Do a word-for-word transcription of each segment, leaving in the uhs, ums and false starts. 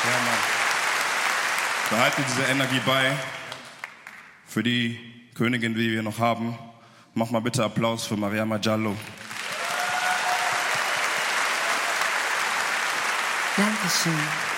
Ja, Mann. Behalten diese Energie bei. Für die Königin, die wir noch haben. Mach mal bitte Applaus für Mariama Diallo. Dankeschön.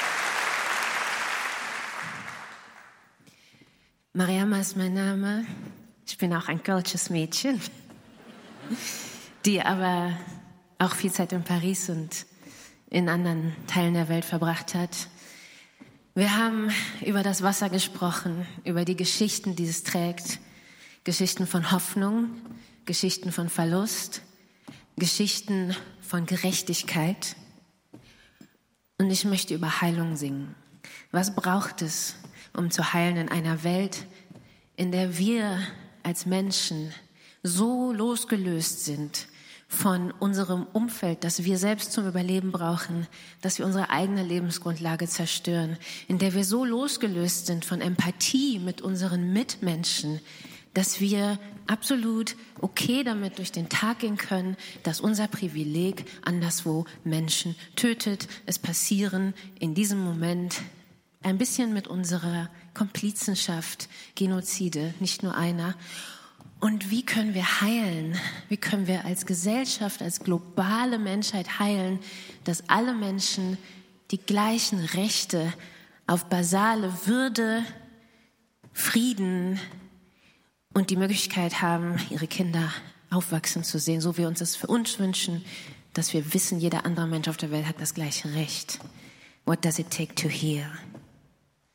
Mariama ist mein Name. Ich bin auch ein kölsches Mädchen, die aber auch viel Zeit in Paris und in anderen Teilen der Welt verbracht hat. Wir haben über das Wasser gesprochen, über die Geschichten, die es trägt. Geschichten von Hoffnung, Geschichten von Verlust, Geschichten von Gerechtigkeit. Und ich möchte über Heilung singen. Was braucht es, um zu heilen in einer Welt, in der wir als Menschen so losgelöst sind von unserem Umfeld, das wir selbst zum Überleben brauchen, dass wir unsere eigene Lebensgrundlage zerstören, in der wir so losgelöst sind von Empathie mit unseren Mitmenschen, dass wir absolut okay damit durch den Tag gehen können, dass unser Privileg anderswo Menschen tötet. Es passieren in diesem Moment ein bisschen mit unserer Komplizenschaft Genozide, nicht nur einer. Und wie können wir heilen? Wie können wir als Gesellschaft, als globale Menschheit heilen, dass alle Menschen die gleichen Rechte auf basale Würde, Frieden und die Möglichkeit haben, ihre Kinder aufwachsen zu sehen, so wie wir uns das für uns wünschen, dass wir wissen, jeder andere Mensch auf der Welt hat das gleiche Recht. What does it take to heal?